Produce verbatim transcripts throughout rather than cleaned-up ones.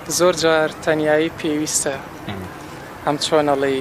زۆر جار تەنیایی پێویستە ئەم چۆنەڵی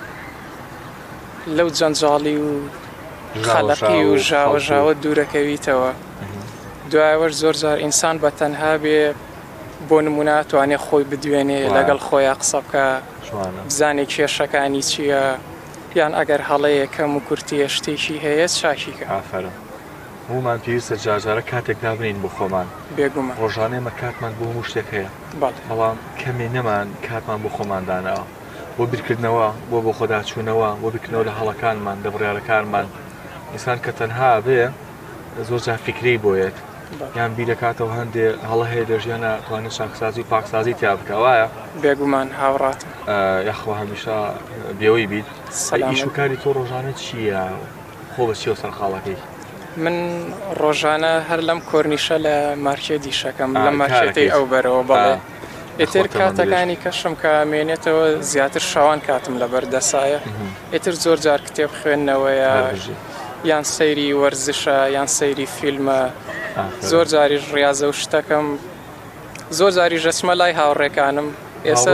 لەو جەنجاڵی و خەلقی و ژاوە ژاوە دوورەکەویتەوە. دوایەوەش زۆر جار ئینسان بە تەنها بێ بۆ نمونە توانێت خۆی بدوێنێ لەگەڵ خۆیان قسە بکە بزانێ کێشەکانی چییە یان ئەگەر هەڵەیە کەم و کورتیە شتێکی هەیە چاکیکە. ئافرە هەمومان پێویستە جارجارە کاتێک دابنین بۆ خۆمان بێگومە ڕۆژانێمە کاتمان بۆ هەموو شتێک هەیە بەڵام کەمێ نەمان کاتمان بۆ خۆماندانەوە بۆ بیرکردنەوە بۆ بۆ خۆداچوونەوە بۆ بکردنەوە لە هەڵەکانمان لە بڕیارەکانمان. ئینسان کە تەنها بێ زۆر جار فکری بۆیێت یان بیرەکاتەوە هەندێ هەڵە هەیە لە ژیانە توانێت چاکسازی و پاکسازی تیا بکە وایە بێگومان هاوڕات یاخوا هەمیشە بێەوەی بیت ئیش و کاری تۆ ڕۆژانە چییە خۆ بە چی و سەرخاڵەکەی؟ من ڕۆژانە هەر لەم کۆرنیشە لە مارکێ دیشەکەم لە مارکێتی ئەو بەرەوە بەڵێ ئێتر کاتەکانی کەشم کە مێنێتەوە زیاتر شەوان کاتم لە بەردەسایە ئێتر زۆر جار کتێب خوێندنەوەیە یان سەیری وەرزشە یان سەیری فیلمە زۆر جاریش ڕاضە و شتەکەم زۆر جاری ژەچمە لای هاوڕێکانم ئێستا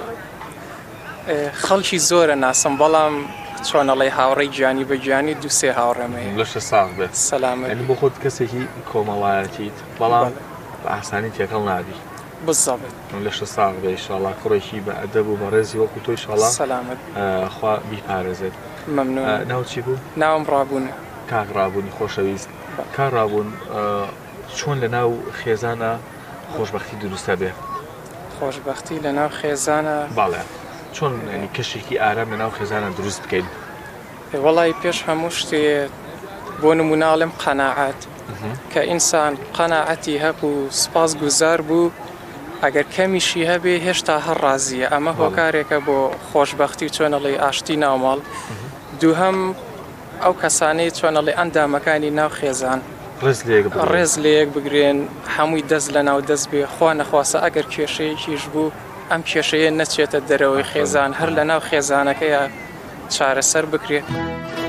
خەڵکی زۆرە ناسم بەڵام چۆنەڵی هاوڕێی گیانی بە گیانی دووسێ هاوڕێمەیە لەشە ساغ بێت سەلامەت بۆ خۆت کەسێکی کۆمەڵایەتیت بەڵام بە ئاسانی تێکەڵ نابی بزەبێت لەشە ساغ بێ ئینشاڵڵا کوڕێکی بە ئەدەب و بەڕێزی وەکو تۆی ئینشاڵڵا سەلامەت خوا بیپارێزێت. مەمنون. ناوچی بوو؟ ناوم ڕابوونە. کاک ڕابوونی خۆشەویست کار ڕابوون چۆن لە ناو خێزانە خۆشبەختی دروستە بێ؟ خۆشبەختی لە ناو خێزانە باڵێ چۆن کەشێکی ئارام لە ناو خێزانە دروست بکەین؟ وەڵی پێش هەموو شتێ بۆ نموناڵم قەناعەت کە ئینسان قەناعەتی هەبوو سپاس گوزار بوو ئەگەر کەمیشی هەبێ هێشتا هەر ڕازیە ئەمە هۆکارێکە بۆ خۆشبەختی چۆنەڵی ئاشتی ناوماڵ. دووهەم ئەو کەسانەی چۆنەڵی ئەندامەکانی ناو خێزان ڕێز لەیەک بگرێن هەمووی دەست لە ناو دەست بێ خوا نەخواسە ئەگەر کێشەیەکیش بوو ئەم کێشەیە نەچێتە دەرەوەی خێزان هەر لە ناو خێزانەکەیە چارەسەر بکرێت.